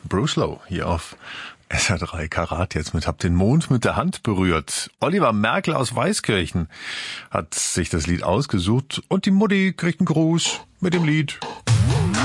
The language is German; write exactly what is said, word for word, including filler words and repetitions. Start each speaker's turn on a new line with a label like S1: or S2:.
S1: Bruce Lowe hier auf S R drei Karat jetzt mit Hab den Mond mit der Hand berührt. Oliver Merkel aus Weißkirchen hat sich das Lied ausgesucht und die Mutti kriegt einen Gruß mit dem Lied